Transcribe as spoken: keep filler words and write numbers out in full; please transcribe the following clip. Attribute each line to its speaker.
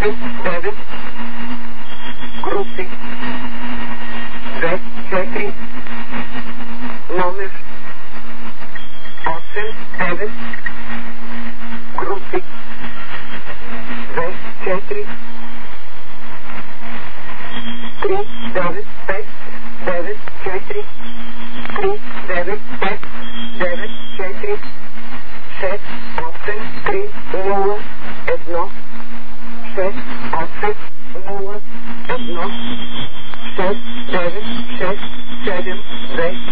Speaker 1: осем девет групи две четири номер осем девет групи две четири три девет пет девет четири три девет пет девет четири шест осем три нула едно шест осем нула едно шест девет шест седем две